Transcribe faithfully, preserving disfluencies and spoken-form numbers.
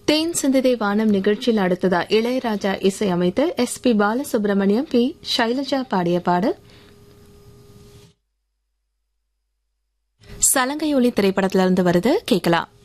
தேன் சிந்திதை வானம் நிகழ்ச்சியில் அடுத்ததா இளையராஜா இசையமைத்து S B Balasubramaniam B Shailaja பாடிய பாடல் சலங்கையொலி திரைப்படத்திலிருந்து வருது கேட்கலாம்.